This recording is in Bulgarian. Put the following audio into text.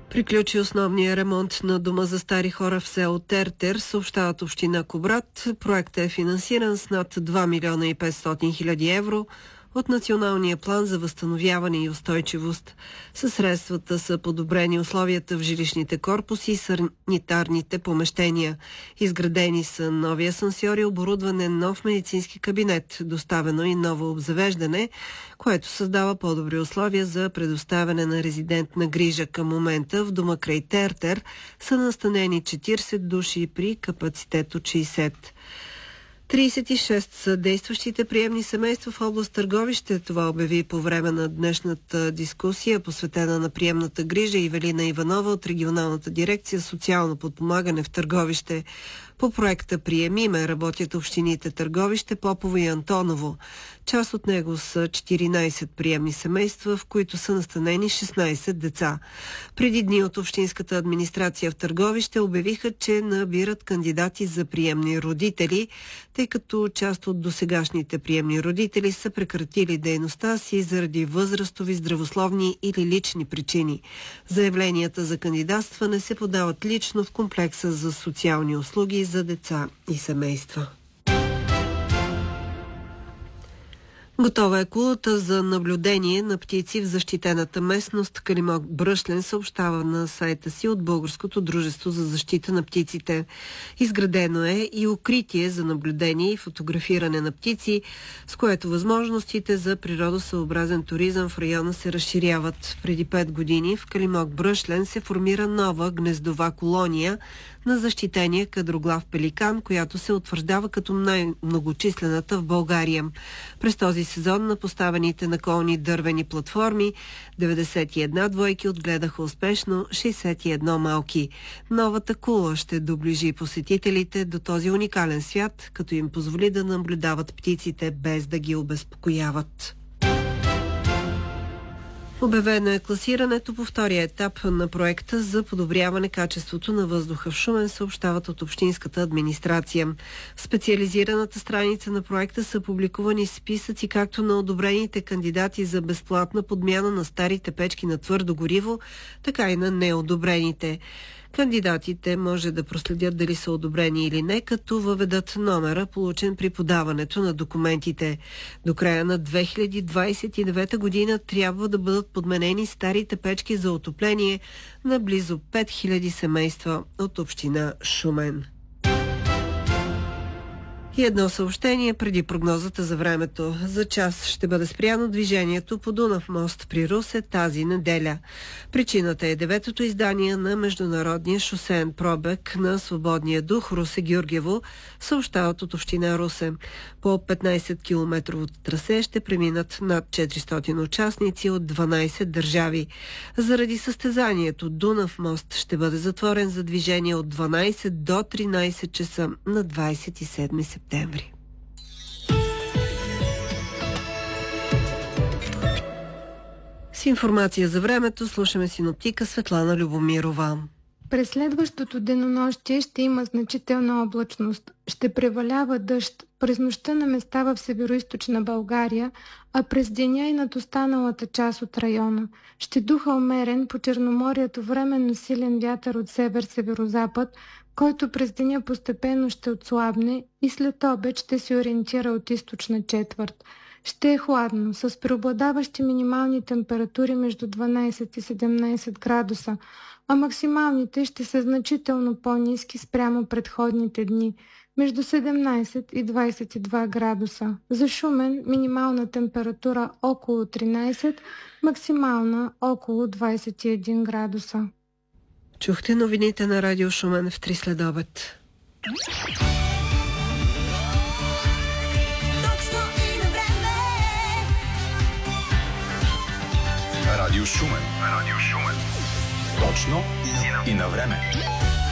Приключи основния ремонт на дома за стари хора в село Тертер, съобщават община Кубрат. Проектът е финансиран с над 2 милиона и 500 хиляди евро от Националния план за възстановяване и устойчивост. Със средствата са подобрени условията в жилищните корпуси и санитарните помещения. Изградени са нови асансьори, оборудване нов медицински кабинет, доставено и ново обзавеждане, което създава по-добри условия за предоставяне на резидентна грижа. Към момента в дома край Тертер са настанени 40 души при капацитет от 60. 36 са действащите приемни семейства в област Търговище. Това обяви по време на днешната дискусия, посветена на приемната грижа, Ивелина Иванова от регионалната дирекция социално подпомагане в Търговище. По проекта Приемиме работят общините Търговище, Попово и Антоново. Част от него са 14 приемни семейства, в които са настанени 16 деца. Преди дни от общинската администрация в Търговище обявиха, че набират кандидати за приемни родители, тъй като част от досегашните приемни родители са прекратили дейността си заради възрастови, здравословни или лични причини. Заявленията за кандидатстване се подават лично в комплекса за социални услуги за деца и семейства. Готова е кулата за наблюдение на птици в защитената местност Калимок Бръшлен, съобщава на сайта си от Българското дружество за защита на птиците. Изградено е и укритие за наблюдение и фотографиране на птици, с което възможностите за природосъобразен туризъм в района се разширяват. Преди 5 години в Калимок Бръшлен се формира нова гнездова колония на защитения кадроглав пеликан, която се утвърждава като най-многочислената в България. През този сезон на поставените на колни дървени платформи 91 двойки отгледаха успешно 61 малки. Новата кула ще доближи посетителите до този уникален свят, като им позволи да наблюдават птиците без да ги обезпокояват. Обявено е класирането по втория етап на проекта за подобряване качеството на въздуха в Шумен, съобщават от общинската администрация. В специализираната страница на проекта са публикувани списъци както на одобрените кандидати за безплатна подмяна на старите печки на твърдо гориво, така и на неодобрените. Кандидатите може да проследят дали са одобрени или не, като въведат номера, получен при подаването на документите. До края на 2029 година трябва да бъдат подменени старите печки за отопление на близо 5000 семейства от община Шумен. И едно съобщение преди прогнозата за времето. За час ще бъде спряно движението по Дунав мост при Русе тази неделя. Причината е 9-то издание на международния шосеен пробег на Свободния дух Русе-Георгиево, съобщават от община Русе. По 15-километровото трасе ще преминат над 400 участници от 12 държави. Заради състезанието Дунав мост ще бъде затворен за движение от 12 до 13 часа на 27 септември. С информация за времето слушаме синоптика Светлана Любомирова. През следващото денонощие ще има значителна облачност. Ще превалява дъжд през нощта на места в североизточна България, а през деня и над останалата част от района. Ще духа умерен по Черноморието временно силен вятър от север-северозапад, който през деня постепенно ще отслабне и след обед ще се ориентира от източна четвърт. Ще е хладно, с преобладаващи минимални температури между 12 и 17 градуса, а максималните ще са значително по-ниски спрямо предходните дни, между 17 и 22 градуса. За Шумен минимална температура около 13, максимална около 21 градуса. Чухте новините на Радио Шумен в 3 следобед. Радио Шумен. Точно и на време.